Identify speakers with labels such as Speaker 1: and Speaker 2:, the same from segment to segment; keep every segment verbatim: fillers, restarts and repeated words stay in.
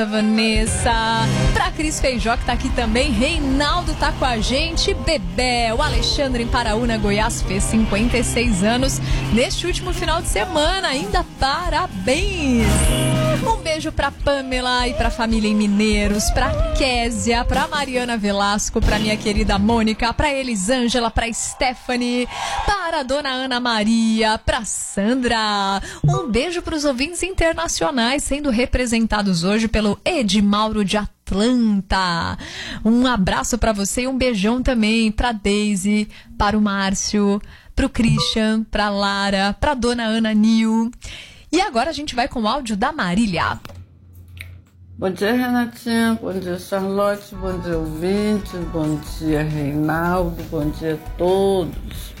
Speaker 1: Vanessa, pra Cris Feijó, que tá aqui também, Reinaldo tá com a gente, Bebé, o Alexandre em Paraúna, Goiás, fez cinquenta e seis anos neste último final de semana, ainda parabéns! Um beijo pra Pamela e pra família em Mineiros, pra Késia, pra Mariana Velasco, pra minha querida Mônica, pra Elisângela, pra Stephanie, para a dona Ana Maria, pra Sandra. Um beijo pros ouvintes internacionais sendo representados hoje pelo Edmauro de Atlanta. Um abraço pra você e um beijão também pra Daisy, para o Márcio, pro Christian, pra Lara, pra dona Ana Nil. E agora a gente vai com o áudio da Marília.
Speaker 2: Bom dia, Renatinha. Bom dia, Charlotte. Bom dia, ouvintes. Bom dia, Reinaldo. Bom dia a todos.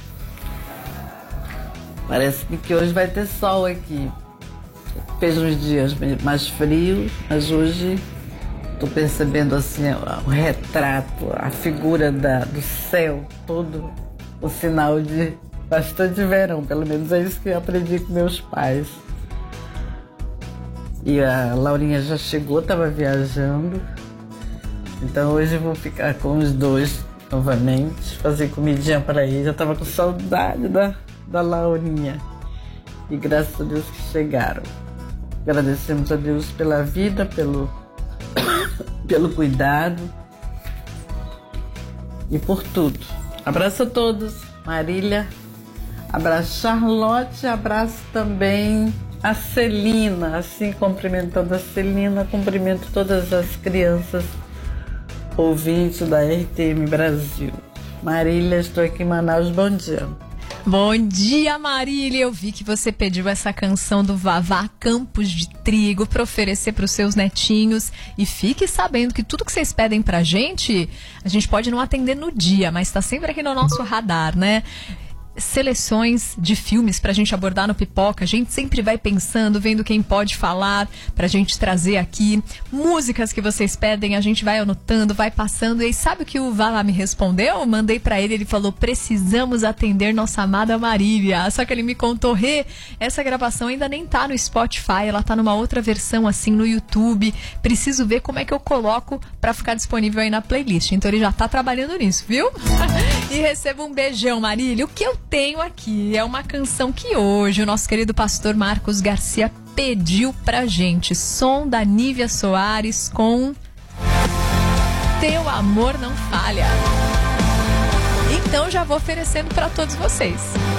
Speaker 2: Parece que hoje vai ter sol aqui. Fez uns dias mais frios, mas hoje estou percebendo assim o retrato, a figura da, do céu, todo o sinal de bastante verão. Pelo menos é isso que eu aprendi com meus pais. E a Laurinha já chegou, estava viajando. Então hoje eu vou ficar com os dois novamente, fazer comidinha para eles. Já estava com saudade da, da Laurinha. E graças a Deus que chegaram. Agradecemos a Deus pela vida, pelo, pelo cuidado e por tudo. Abraço a todos. Marília. Abraço Charlotte. Abraço também a Celina, assim cumprimentando a Celina, cumprimento todas as crianças ouvintes da R T M Brasil. Marília, estou aqui em Manaus, bom dia.
Speaker 1: Bom dia, Marília. Eu vi que você pediu essa canção do Vavá, Campos de Trigo, para oferecer para os seus netinhos. E fique sabendo que tudo que vocês pedem pra gente, a gente pode não atender no dia, mas tá sempre aqui no nosso radar, né? Seleções de filmes pra gente abordar no Pipoca. A gente sempre vai pensando, vendo quem pode falar pra gente trazer aqui. Músicas que vocês pedem, a gente vai anotando, vai passando. E sabe o que o Vala me respondeu? Eu mandei pra ele, ele falou: precisamos atender nossa amada Marília. Só que ele me contou: Rê, essa gravação ainda nem tá no Spotify, ela tá numa outra versão assim no YouTube. Preciso ver como é que eu coloco pra ficar disponível aí na playlist. Então ele já tá trabalhando nisso, viu? E receba um beijão, Marília. O que eu tenho aqui é uma canção que hoje o nosso querido pastor Marcos Garcia pediu pra gente. Som da Nívia Soares com Teu Amor Não Falha. Então já vou oferecendo pra todos vocês.